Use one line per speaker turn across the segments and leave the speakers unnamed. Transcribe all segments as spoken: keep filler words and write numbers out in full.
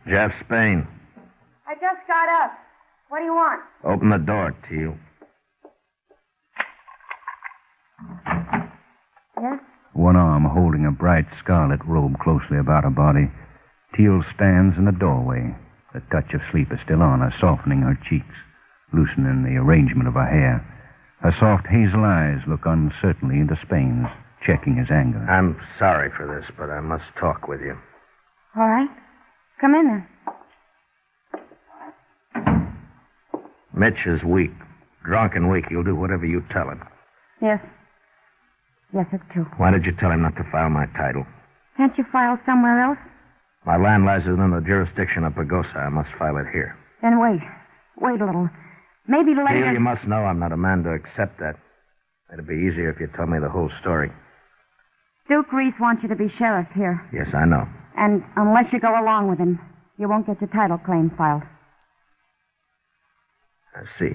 Jeff Spain.
I just got up. What do you want?
Open the door, Teal.
Yes?
One arm holding a bright scarlet robe closely about her body, Teal stands in the doorway. The touch of sleep is still on her, softening her cheeks, loosening the arrangement of her hair. Her soft hazel eyes look uncertainly into Spain's, checking his anger.
I'm sorry for this, but I must talk with you.
All right. Come in then.
Mitch is weak. Drunk and weak. He'll do whatever you tell him.
Yes. Yes, it's true.
Why did you tell him not to file my title?
Can't you file somewhere else?
My land lies within the jurisdiction of Pagosa. I must file it here.
Then wait. Wait a little. Maybe later...
Teal, you must know I'm not a man to accept that. It'd be easier if you told me the whole story.
Duke Reese wants you to be sheriff here.
Yes, I know.
And unless you go along with him, you won't get your title claim filed.
I see.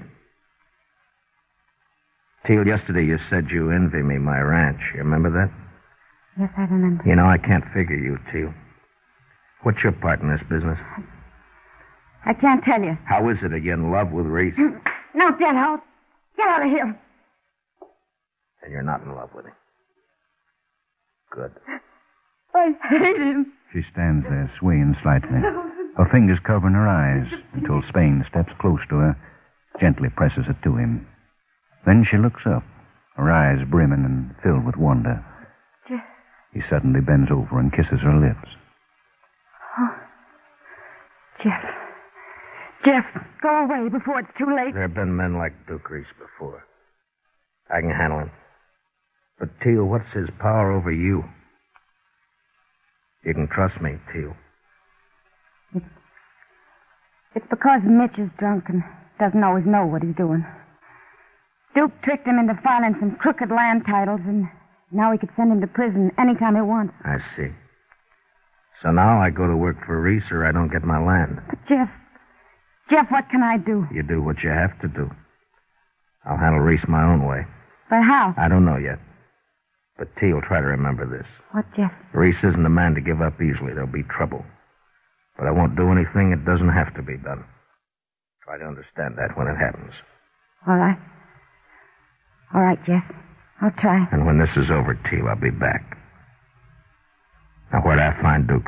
Teal, yesterday you said you envy me my ranch. You remember that?
Yes, I remember.
You know, I can't figure you, Teal. What's your part in this business?
I can't tell you.
How is it? Are you in love with Reese?
No, get out. Get out of here.
And you're not in love with him. Good.
I hate him.
She stands there, swaying slightly, her fingers covering her eyes until Spain steps close to her, gently presses it to him. Then she looks up, her eyes brimming and filled with wonder.
Jeff.
He suddenly bends over and kisses her lips.
Oh. Jeff. Jeff, go away before it's too late.
There have been men like Duke Reese before. I can handle him. But, Teal, what's his power over you? You can trust me, Teal.
It's, it's because Mitch is drunk and doesn't always know what he's doing. Duke tricked him into filing some crooked land titles, and now he could send him to prison anytime he wants.
I see. So now I go to work for Reese or I don't get my land.
But, Jeff, Jeff, what can I do?
You do what you have to do. I'll handle Reese my own way.
But how?
I don't know yet. But, Teal, try to remember this.
What, Jeff?
Reese isn't a man to give up easily. There'll be trouble. But I won't do anything that doesn't have to be done. Try to understand that when it happens.
All right. All right, Jeff. I'll try.
And when this is over, Teal, I'll be back. Now, where'd I find Duke?